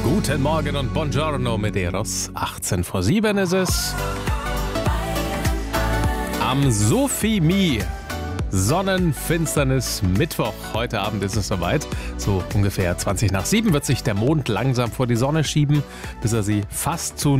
Guten Morgen und Buongiorno, Medeiros. 18 vor 7 ist es. Am Sophie Sonnenfinsternis Mittwoch. Heute Abend ist es soweit. So ungefähr 20 nach 7 wird sich der Mond langsam vor die Sonne schieben, bis er sie fast zu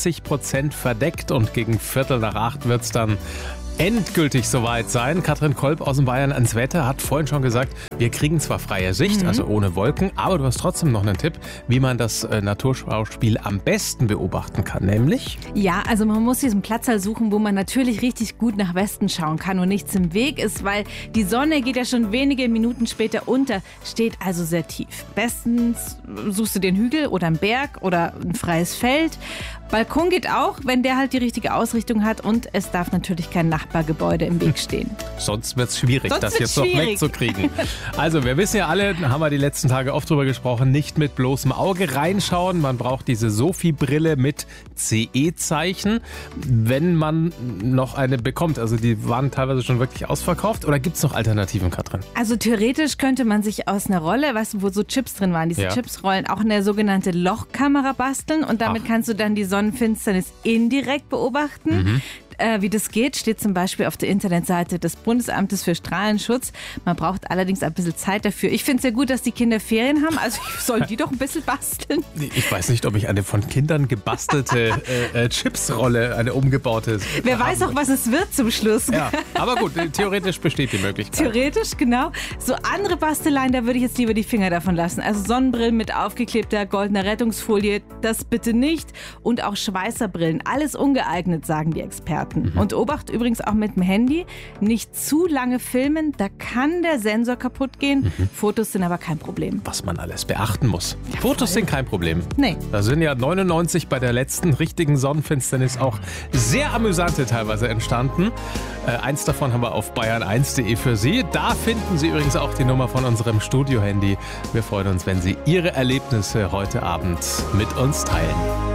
90% verdeckt. Und gegen Viertel nach 8 wird es dann endgültig soweit sein. Katrin Kolb aus dem Bayern ans Wetter hat vorhin schon gesagt, wir kriegen zwar freie Sicht, also ohne Wolken, aber du hast trotzdem noch einen Tipp, wie man das Naturschauspiel am besten beobachten kann, nämlich? Ja, also man muss diesen Platzhalter suchen, wo man natürlich richtig gut nach Westen schauen kann und nichts im Weg ist, weil die Sonne geht ja schon wenige Minuten später unter, steht also sehr tief. Bestens suchst du den Hügel oder einen Berg oder ein freies Feld. Balkon geht auch, wenn der halt die richtige Ausrichtung hat, und es darf natürlich kein Nachbargebäude im Weg stehen. Sonst wird es schwierig, das jetzt noch wegzukriegen. Also wir wissen ja alle, haben wir die letzten Tage oft drüber gesprochen, nicht mit bloßem Auge reinschauen. Man braucht diese Sophie-Brille mit CE-Zeichen, wenn man noch eine bekommt. Also die waren teilweise schon wirklich ausverkauft. Oder gibt es noch Alternativen, Katrin? Also theoretisch könnte man sich aus einer Rolle, weißt du, wo so Chips drin waren, diese Chipsrollen, auch eine sogenannte Lochkamera basteln, und damit kannst du dann die Sonnenfinsternis indirekt beobachten. Wie das geht, steht zum Beispiel auf der Internetseite des Bundesamtes für Strahlenschutz. Man braucht allerdings ein bisschen Zeit dafür. Ich finde es sehr gut, dass die Kinder Ferien haben, also sollen die doch ein bisschen basteln. Ich weiß nicht, ob ich eine von Kindern gebastelte Chipsrolle, eine umgebaute... Wer weiß auch, was es wird zum Schluss. Ja, aber gut, theoretisch besteht die Möglichkeit. Theoretisch, genau. So andere Basteleien, da würde ich jetzt lieber die Finger davon lassen. Also Sonnenbrillen mit aufgeklebter goldener Rettungsfolie, das bitte nicht. Und auch Schweißerbrillen, alles ungeeignet, sagen die Experten. Und Obacht übrigens auch mit dem Handy, nicht zu lange filmen, da kann der Sensor kaputt gehen. Fotos sind aber kein Problem. Was man alles beachten muss. Ja, Fotos sind kein Problem. Nee. Da sind ja 99 bei der letzten richtigen Sonnenfinsternis auch sehr amüsante teilweise entstanden. Eins davon haben wir auf bayern1.de für Sie. Da finden Sie übrigens auch die Nummer von unserem Studio-Handy. Wir freuen uns, wenn Sie Ihre Erlebnisse heute Abend mit uns teilen.